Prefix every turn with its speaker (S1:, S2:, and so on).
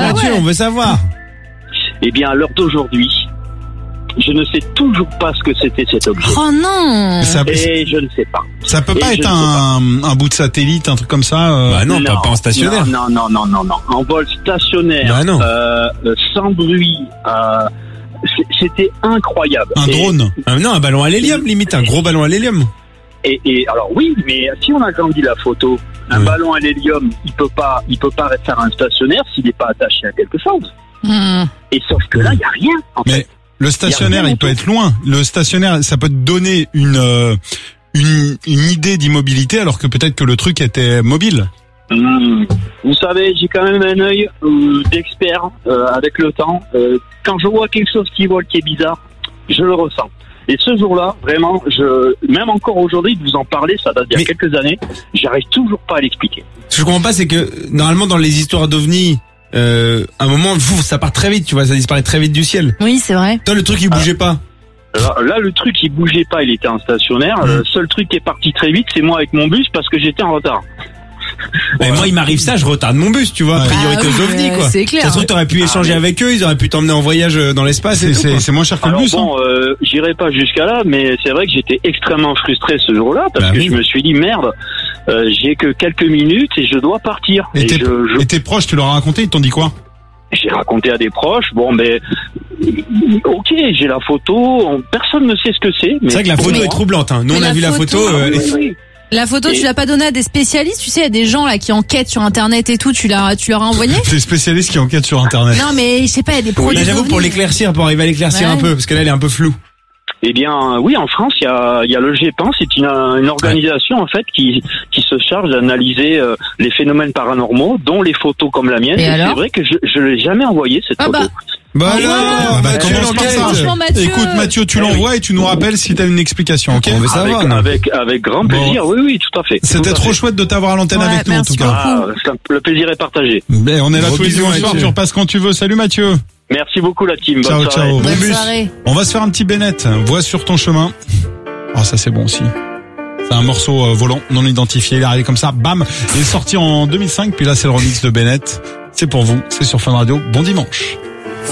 S1: Mathieu, on veut savoir.
S2: Eh bien, à l'heure d'aujourd'hui, je ne sais toujours pas ce que c'était cet objet.
S3: Oh non.
S2: Et je ne sais pas.
S4: Ça peut pas être un bout de satellite, un truc comme ça.
S1: Bah non, pas en stationnaire.
S2: Non. En vol stationnaire,
S1: Bah non.
S2: sans bruit. C'était incroyable.
S4: Un drone.
S1: Non, un ballon à l'hélium, limite, un gros ballon à l'hélium.
S2: Et alors oui, mais si on agrandit la photo, un ballon à l'hélium, il peut pas faire un stationnaire s'il n'est pas attaché à quelque chose. Et sauf que là, il y a rien. En fait.
S4: Le stationnaire, il peut être loin. Le stationnaire, ça peut te donner une idée d'immobilité, alors que peut-être que le truc était mobile.
S2: Vous savez, j'ai quand même un œil d'expert avec le temps. Quand je vois quelque chose qui vole, qui est bizarre, je le ressens. Et ce jour-là, vraiment, même encore aujourd'hui, de vous en parler, ça date d'il y a quelques années, j'arrive toujours pas à l'expliquer.
S1: Ce que je comprends pas, c'est que normalement dans les histoires d'ovnis, à un moment, ça part très vite, tu vois, ça disparaît très vite du ciel.
S3: Oui, c'est vrai.
S1: Toi, le truc, il bougeait pas.
S2: Là, le truc, il bougeait pas, il était en stationnaire. Le seul truc qui est parti très vite, c'est moi avec mon bus parce que j'étais en retard.
S1: Mais moi, il m'arrive ça, je retarde mon bus, tu vois, priorité aux ovnis, quoi.
S3: C'est clair.
S1: Ça se trouve, t'aurais pu échanger avec eux, ils auraient pu t'emmener en voyage dans l'espace.
S4: C'est moins cher que le bus.
S2: Bon, j'irai pas jusqu'à là, mais c'est vrai que j'étais extrêmement frustré ce jour-là parce que je me suis dit merde, j'ai que quelques minutes et je dois partir.
S4: Et tes proches, tu leur as raconté, ils t'ont dit quoi?
S2: J'ai raconté à des proches, bon, mais ok, j'ai la photo, personne ne sait ce que c'est.
S1: C'est vrai que la photo est troublante, hein. Nous, on a vu la photo.
S2: Oui.
S3: La photo, tu l'as pas donnée à des spécialistes, tu sais, il y a des gens là qui enquêtent sur internet et tout, tu leur as envoyé?
S4: Des spécialistes qui enquêtent sur internet.
S3: Non, mais je sais pas, il y a des produits.
S1: J'avoue, pour l'éclaircir, pour arriver à l'éclaircir un peu, parce que là, elle est un peu floue.
S2: Eh bien, oui, en France, il y a le GEPAN, c'est une organisation en fait qui se charge d'analyser les phénomènes paranormaux, dont les photos comme la mienne. Et c'est vrai que je l'ai jamais envoyé cette photo.
S4: Commence par ça.
S3: Mathieu.
S4: Écoute, Mathieu, tu l'envoies et tu nous rappelles si t'as une explication, ok?
S1: On veut savoir.
S2: Avec grand plaisir. Oui, tout à fait.
S4: C'était trop chouette de t'avoir à l'antenne avec nous, en tout cas.
S2: Le plaisir est partagé.
S4: On est là tous les dimanches soirs, tu repasses quand tu veux. Salut Mathieu.
S2: Merci beaucoup la team.
S4: Ciao,
S2: Bonne soirée.
S3: Bonne soirée.
S4: On va se faire un petit Bennett. Voix sur ton chemin. Oh, ça c'est bon aussi. C'est un morceau volant non identifié. Il est arrivé comme ça, bam. Il est sorti en 2005. Puis là, c'est le remix de Bennett. C'est pour vous. C'est sur Fun Radio. Bon dimanche.